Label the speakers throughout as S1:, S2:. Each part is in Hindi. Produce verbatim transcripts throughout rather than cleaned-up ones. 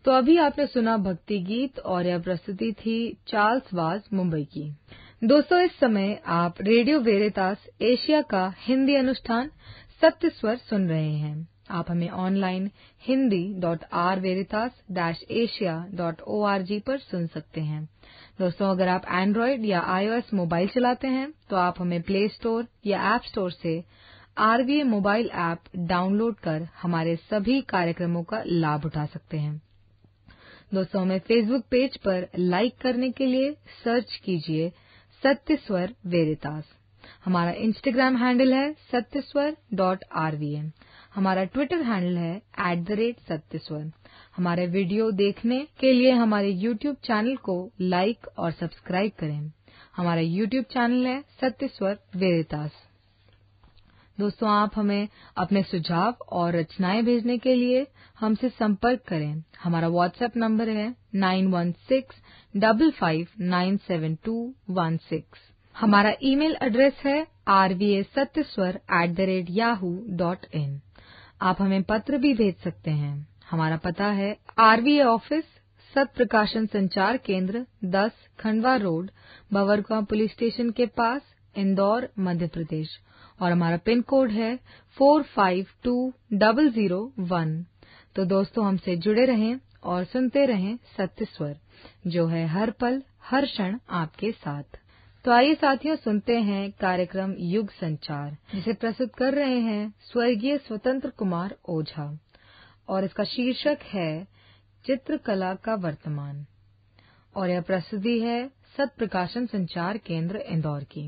S1: तो अभी आपने सुना भक्ति गीत और यह प्रस्तुति थी चार्ल्स वाज मुंबई की। दोस्तों, इस समय आप रेडियो वेरितास एशिया का हिंदी अनुष्ठान सत्य स्वर सुन रहे हैं। आप हमें online Hindi dot are वेरितास dash Asia dot O R G पर सुन सकते हैं। दोस्तों, अगर आप एंड्रॉयड या आईओएस मोबाइल चलाते हैं तो आप हमें प्ले स्टोर या ऐप स्टोर से आरवीए मोबाइल ऐप डाउनलोड कर हमारे सभी कार्यक्रमों का लाभ उठा सकते हैं। दोस्तों, हमें फेसबुक पेज पर लाइक करने के लिए सर्च कीजिए सत्य स्वर वेरितास। हमारा इंस्टाग्राम हैंडल है सत्यस्वर डॉट आरवीएम। हमारा ट्विटर हैंडल है एट द रेट सत्यस्वर। हमारे वीडियो देखने के लिए हमारे यूट्यूब चैनल को लाइक और सब्सक्राइब करें। हमारा यूट्यूब चैनल है सत्यस्वर वेरितास। दोस्तों, आप हमें अपने सुझाव और रचनाएं भेजने के लिए हमसे संपर्क करें। हमारा व्हाट्सएप नंबर है nine one six five five nine seven to one six. हमारा ईमेल एड्रेस है are V A सत्यस्वर at the rate Yahoo dot in. आप हमें पत्र भी भेज सकते हैं। हमारा पता है आरवीए ऑफिस, सत्य प्रकाशन संचार केंद्र, दस खंडवा रोड, बवरगांव पुलिस स्टेशन के पास, इंदौर, मध्य प्रदेश, और हमारा पिन कोड है four five to zero zero one. तो दोस्तों, हमसे जुड़े रहें और सुनते रहें सत्य स्वर, जो है हर पल हर क्षण आपके साथ। तो आइए साथियों, सुनते हैं कार्यक्रम युग संचार, जिसे प्रस्तुत कर रहे हैं स्वर्गीय स्वतंत्र कुमार ओझा, और इसका शीर्षक है चित्रकला का वर्तमान, और यह प्रस्तुति है सत्य प्रकाशन संचार केंद्र इंदौर की।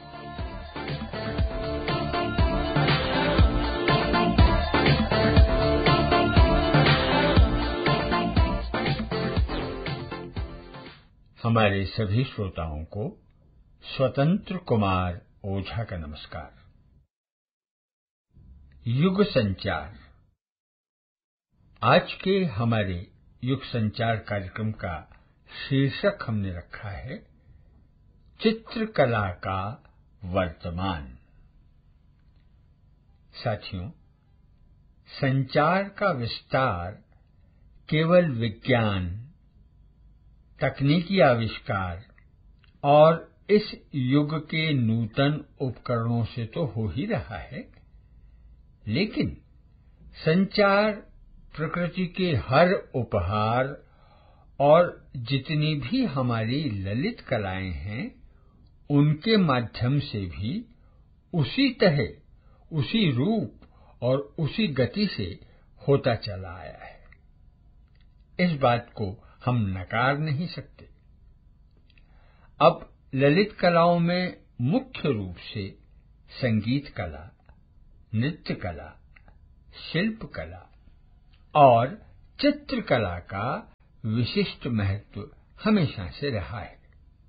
S2: हमारे सभी श्रोताओं को स्वतंत्र कुमार ओझा का नमस्कार। युग संचार। आज के हमारे युग संचार कार्यक्रम का शीर्षक हमने रखा है चित्रकला का वर्तमान। साथियों, संचार का विस्तार केवल विज्ञान, तकनीकी आविष्कार और इस युग के नूतन उपकरणों से तो हो ही रहा है, लेकिन संचार प्रकृति के हर उपहार और जितनी भी हमारी ललित कलाएं हैं, उनके माध्यम से भी उसी तरह, उसी रूप और उसी गति से होता चला आया है। इस बात को हम नकार नहीं सकते। अब ललित कलाओं में मुख्य रूप से संगीत कला, नृत्य कला, शिल्प कला और चित्रकला का विशिष्ट महत्व हमेशा से रहा है।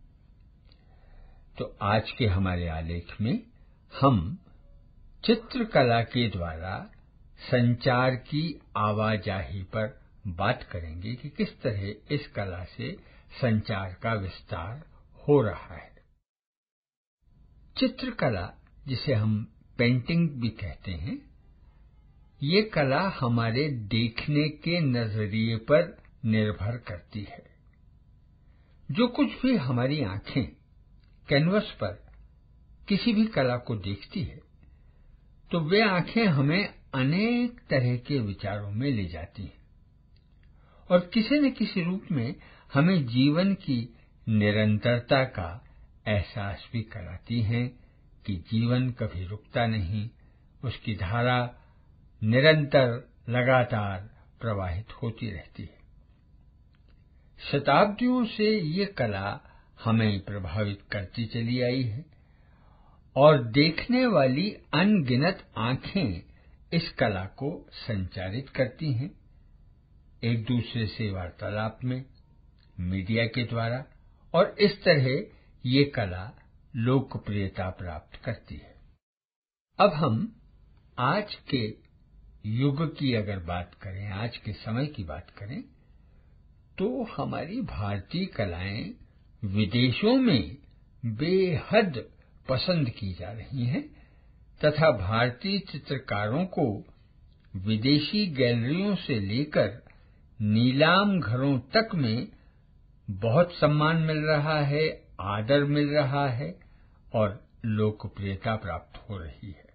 S2: तो आज के हमारे आलेख में हम चित्रकला के द्वारा संचार की आवाजाही पर बात करेंगे कि किस तरह इस कला से संचार का विस्तार हो रहा है। चित्रकला, जिसे हम पेंटिंग भी कहते हैं, ये कला हमारे देखने के नजरिए पर निर्भर करती है। जो कुछ भी हमारी आंखें कैनवस पर किसी भी कला को देखती है, तो वे आंखें हमें अनेक तरह के विचारों में ले जाती हैं और किसी न किसी रूप में हमें जीवन की निरंतरता का एहसास भी कराती हैं कि जीवन कभी रुकता नहीं, उसकी धारा निरंतर लगातार प्रवाहित होती रहती है। शताब्दियों से ये कला हमें प्रभावित करती चली आई है और देखने वाली अनगिनत आंखें इस कला को संचारित करती हैं, एक दूसरे से वार्तालाप में, मीडिया के द्वारा, और इस तरह ये कला लोकप्रियता प्राप्त करती है। अब हम आज के युग की अगर बात करें, आज के समय की बात करें, तो हमारी भारतीय कलाएं विदेशों में बेहद पसंद की जा रही हैं तथा भारतीय चित्रकारों को विदेशी गैलरियों से लेकर नीलाम घरों तक में बहुत सम्मान मिल रहा है, आदर मिल रहा है और लोकप्रियता प्राप्त हो रही है।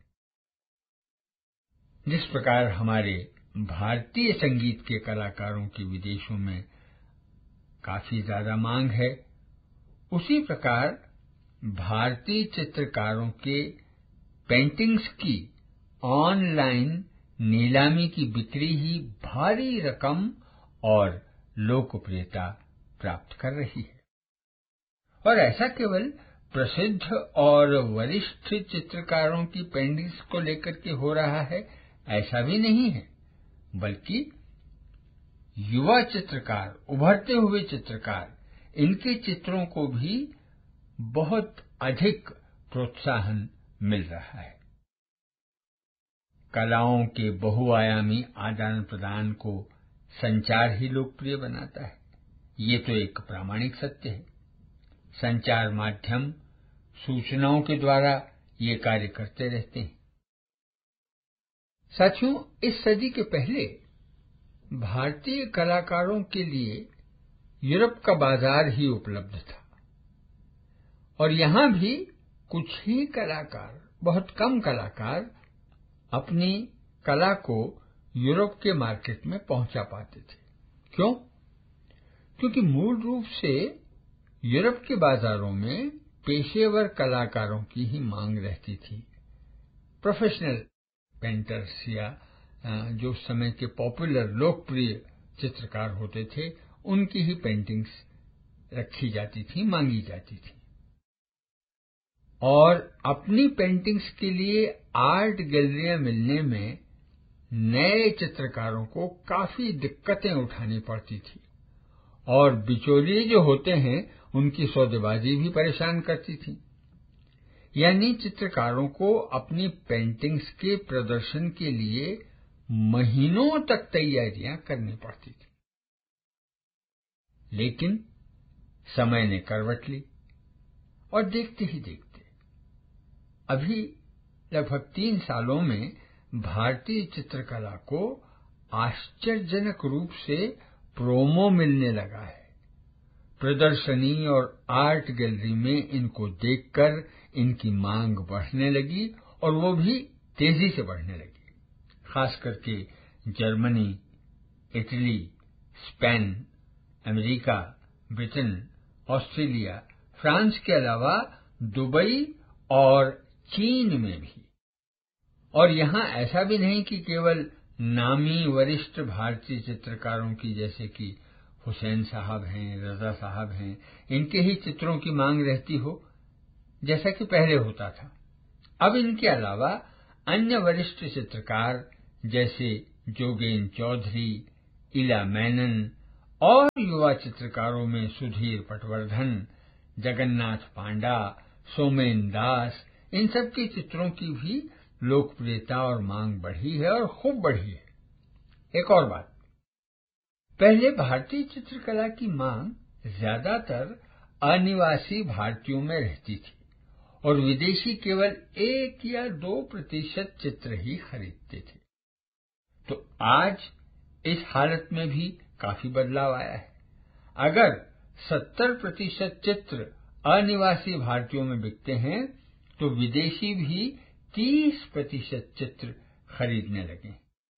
S2: जिस प्रकार हमारे भारतीय संगीत के कलाकारों की विदेशों में काफी ज्यादा मांग है, उसी प्रकार भारतीय चित्रकारों के पेंटिंग्स की ऑनलाइन नीलामी की बिक्री ही भारी रकम और लोकप्रियता प्राप्त कर रही है। और ऐसा केवल प्रसिद्ध और वरिष्ठ चित्रकारों की पेंटिंग्स को लेकर के हो रहा है, ऐसा भी नहीं है, बल्कि युवा चित्रकार, उभरते हुए चित्रकार, इनके चित्रों को भी बहुत अधिक प्रोत्साहन मिल रहा है। कलाओं के बहुआयामी आदान प्रदान को संचार ही लोकप्रिय बनाता है, ये तो एक प्रामाणिक सत्य है। संचार माध्यम सूचनाओं के द्वारा ये कार्य करते रहते हैं। साथियों, इस सदी के पहले भारतीय कलाकारों के लिए यूरोप का बाजार ही उपलब्ध था और यहां भी कुछ ही कलाकार, बहुत कम कलाकार अपनी कला को यूरोप के मार्केट में पहुंचा पाते थे। क्यों? क्योंकि मूल रूप से यूरोप के बाजारों में पेशेवर कलाकारों की ही मांग रहती थी। प्रोफेशनल पेंटर्स या जो समय के पॉपुलर लोकप्रिय चित्रकार होते थे, उनकी ही पेंटिंग्स रखी जाती थी, मांगी जाती थी। और अपनी पेंटिंग्स के लिए आर्ट गैलरियां मिलने में नए चित्रकारों को काफी दिक्कतें उठानी पड़ती थी और बिचौलिए जो होते हैं उनकी सौदेबाजी भी परेशान करती थी। यानी चित्रकारों को अपनी पेंटिंग्स के प्रदर्शन के लिए महीनों तक तैयारियां करनी पड़ती थी। लेकिन समय ने करवट ली और देखते ही देखते अभी लगभग तीन सालों में भारतीय चित्रकला को आश्चर्यजनक रूप से प्रोमो मिलने लगा है। प्रदर्शनी और आर्ट गैलरी में इनको देखकर इनकी मांग बढ़ने लगी और वो भी तेजी से बढ़ने लगी। खास करके Germany, Italy, Spain, America, Britain, Australia, France के अलावा दुबई और चीन में भी। और यहाँ ऐसा भी नहीं कि केवल नामी वरिष्ठ भारतीय चित्रकारों की, जैसे कि हुसैन साहब हैं, रजा साहब हैं, इनके ही चित्रों की मांग रहती हो, जैसा कि पहले होता था। अब इनके अलावा अन्य वरिष्ठ चित्रकार जैसे जोगेन चौधरी, इला मेनन और युवा चित्रकारों में सुधीर पटवर्धन, जगन्नाथ पांडा, सोमेन दास, इन सब के चित्रों की भी लोकप्रियता और मांग बढ़ी है और खूब बढ़ी है। एक और बात, पहले भारतीय चित्रकला की मांग ज्यादातर अनिवासी भारतीयों में रहती थी और विदेशी केवल एक या दो प्रतिशत चित्र ही खरीदते थे। तो आज इस हालत में भी काफी बदलाव आया है। अगर सत्तर प्रतिशत चित्र अनिवासी भारतीयों में बिकते हैं तो विदेशी भी तीस प्रतिशत चित्र खरीदने लगे।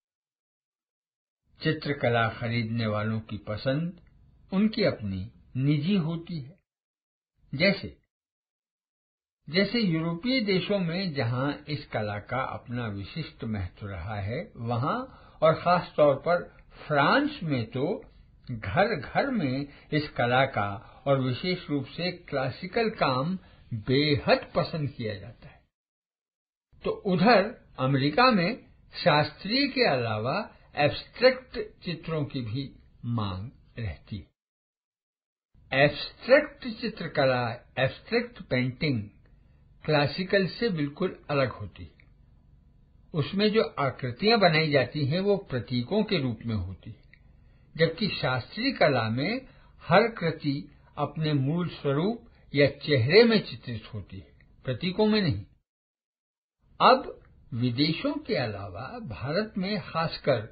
S2: चित्रकला खरीदने वालों की पसंद उनकी अपनी निजी होती है। जैसे जैसे यूरोपीय देशों में जहां इस कला का अपना विशिष्ट महत्व रहा है, वहां और खास तौर पर फ्रांस में तो घर घर में इस कला का और विशेष रूप से क्लासिकल काम बेहद पसंद किया जाता है। तो उधर अमेरिका में शास्त्रीय के अलावा एब्स्ट्रैक्ट चित्रों की भी मांग रहती है। एब्स्ट्रैक्ट चित्रकला, एब्स्ट्रैक्ट पेंटिंग क्लासिकल से बिल्कुल अलग होती है। उसमें जो आकृतियां बनाई जाती हैं वो प्रतीकों के रूप में होती है, जबकि शास्त्रीय कला में हर कृति अपने मूल स्वरूप या चेहरे में चित्रित होती है, प्रतीकों में नहीं। अब विदेशों के अलावा भारत में खासकर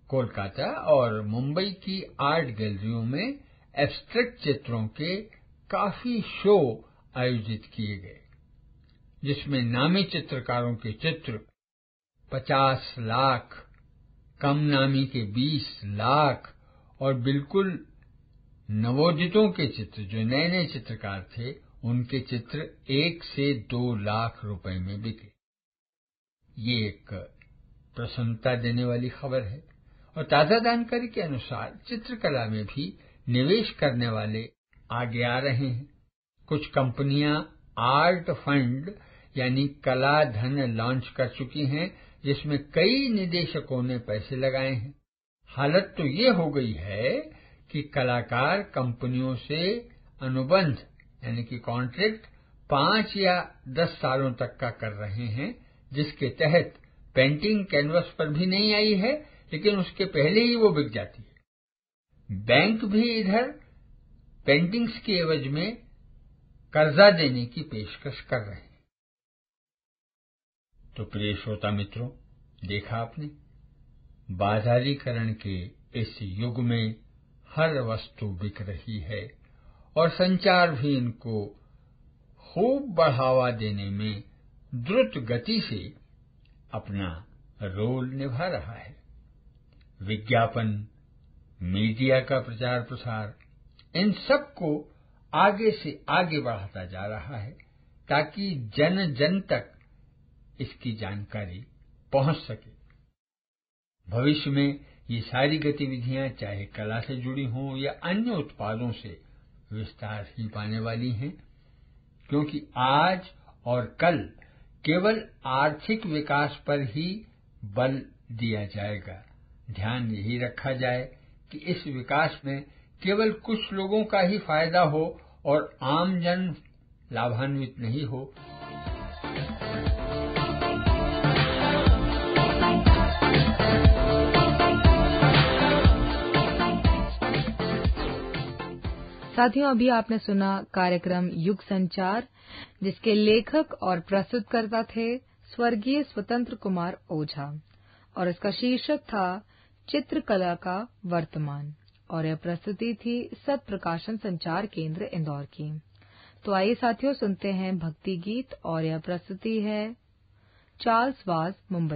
S2: कोलकाता और मुंबई की आर्ट गैलरियों में एब्स्ट्रैक्ट चित्रों के काफी शो आयोजित किए गए, जिसमें नामी चित्रकारों के चित्र पचास लाख, कम नामी के बीस लाख और बिल्कुल नवोदितों के चित्र, जो नए नए चित्रकार थे, उनके चित्र एक से दो लाख रुपए में बिके। ये एक प्रसन्नता देने वाली खबर है। और ताजा जानकारी के अनुसार चित्रकला में भी निवेश करने वाले आगे आ रहे हैं। कुछ कंपनियां आर्ट फंड यानी कला धन लॉन्च कर चुकी हैं, जिसमें कई निदेशकों ने पैसे लगाए हैं। हालत तो ये हो गई है कि कलाकार कंपनियों से अनुबंध यानी कि कॉन्ट्रैक्ट पांच या दस सालों तक का कर रहे हैं, जिसके तहत पेंटिंग कैनवस पर भी नहीं आई है, लेकिन उसके पहले ही वो बिक जाती है। बैंक भी इधर पेंटिंग्स के एवज में कर्जा देने की पेशकश कर रहे हैं। तो प्रिय श्रोता मित्रों, देखा आपने, बाजारीकरण के इस युग में हर वस्तु बिक रही है और संचार भी इनको खूब बढ़ावा देने में द्रुत गति से अपना रोल निभा रहा है। विज्ञापन, मीडिया का प्रचार प्रसार, इन सब को आगे से आगे बढ़ाता जा रहा है, ताकि जन जन तक इसकी जानकारी पहुंच सके। भविष्य में ये सारी गतिविधियां चाहे कला से जुड़ी हों या अन्य उत्पादों से विस्तार ही पाने वाली हैं, क्योंकि आज और कल केवल आर्थिक विकास पर ही बल दिया जाएगा। ध्यान यही रखा जाए कि इस विकास में केवल कुछ लोगों का ही फायदा हो और आम जन लाभान्वित नहीं हो।
S1: साथियों, अभी आपने सुना कार्यक्रम युग संचार, जिसके लेखक और प्रस्तुतकर्ता थे स्वर्गीय स्वतंत्र कुमार ओझा, और इसका शीर्षक था चित्रकला का वर्तमान, और यह प्रस्तुति थी सत प्रकाशन संचार केंद्र इंदौर की। तो आइए साथियों, सुनते हैं भक्ति गीत, और यह प्रस्तुति है चार्ल्स वाज मुंबई।